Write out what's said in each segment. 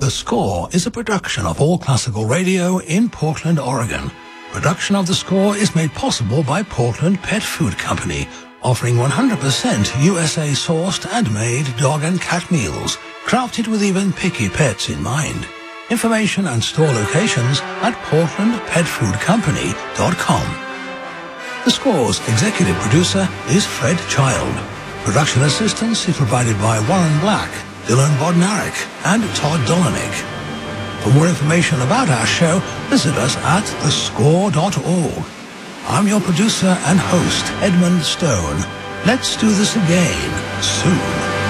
The Score is a production of All Classical Radio in Portland, Oregon. Production of The Score is made possible by Portland Pet Food Company, offering 100% USA-sourced and made dog and cat meals, crafted with even picky pets in mind. Information and store locations at portlandpetfoodcompany.com. The Score's executive producer is Fred Child. Production assistance is provided by Warren Black, Dylan Bodnarik, and Todd Dolanik. For more information about our show, visit us at thescore.org. I'm your producer and host, Edmund Stone. Let's do this again soon.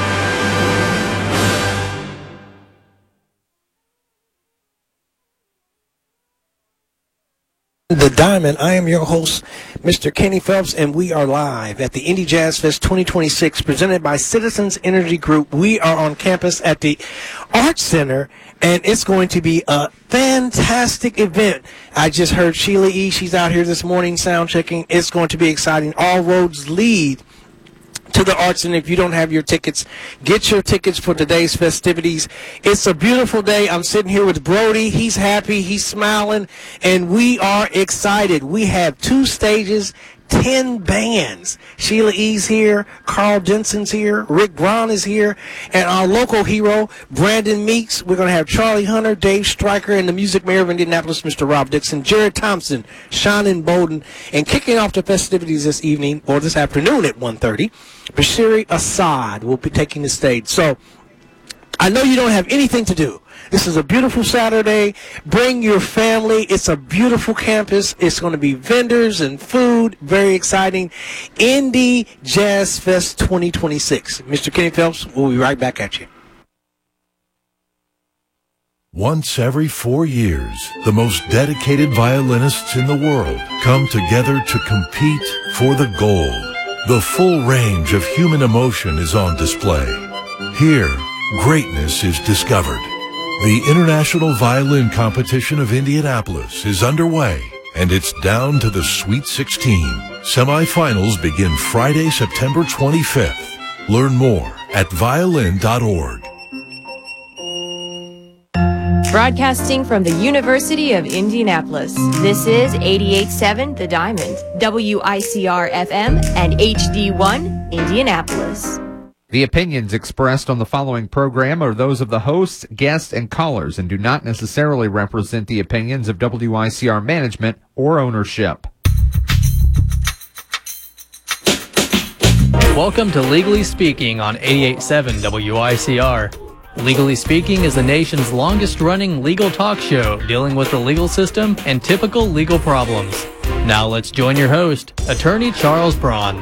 The Diamond. I am your host, Mr. Kenny Phelps, and we are live at the Indy Jazz Fest 2026 presented by Citizens Energy Group. We are on campus at the Arts Center, and it's going to be a fantastic event. I just heard Sheila E. She's out here this morning sound checking. It's going to be exciting. All roads lead to the Arts, and if you don't have your tickets, get your tickets for today's festivities. It's a beautiful day. I'm sitting here with Brody. He's happy, he's smiling, and we are excited. We have 2 stages, 10 bands. Sheila E's here, Carl Jensen's here, Rick Braun is here, and our local hero, Brandon Meeks. We're going to have Charlie Hunter, Dave Stryker, and the music mayor of Indianapolis, Mr. Rob Dixon, Jared Thompson, Shannon Bowden, and kicking off the festivities this evening, or this afternoon at 1:30, Bashiri Assad will be taking the stage. So I know you don't have anything to do. This is a beautiful Saturday. Bring your family. It's a beautiful campus. It's going to be vendors and food. Very exciting. Indy Jazz Fest 2026. Mr. Kenny Phelps, we'll be right back at you. Once every 4 years, the most dedicated violinists in the world come together to compete for the gold. The full range of human emotion is on display. Here, greatness is discovered. The International Violin Competition of Indianapolis is underway, and it's down to the Sweet 16. Semifinals begin Friday, September 25th. Learn more at violin.org. Broadcasting from the University of Indianapolis, this is 88.7 The Diamond, WICR-FM, and HD1 Indianapolis. The opinions expressed on the following program are those of the hosts, guests, and callers and do not necessarily represent the opinions of WICR management or ownership. Welcome to Legally Speaking on 88.7 WICR. Legally Speaking is the nation's longest-running legal talk show dealing with the legal system and typical legal problems. Now let's join your host, Attorney Charles Braun.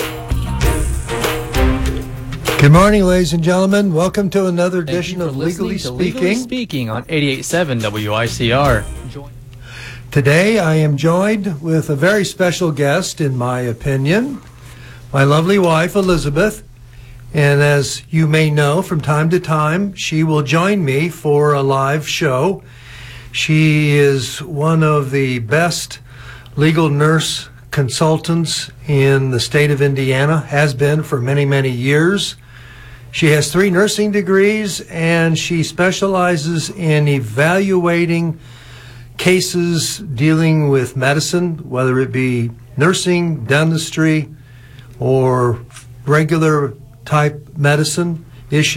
Good morning, ladies and gentlemen. Welcome to another edition of Legally Speaking on 88.7 WICR. Today I am joined with a very special guest, in my opinion, my lovely wife, Elizabeth. And as you may know, from time to time, she will join me for a live show. She is one of the best legal nurse consultants in the state of Indiana, has been for many, many years. She has 3 nursing degrees, and she specializes in evaluating cases dealing with medicine, whether it be nursing, dentistry, or regular type medicine issues.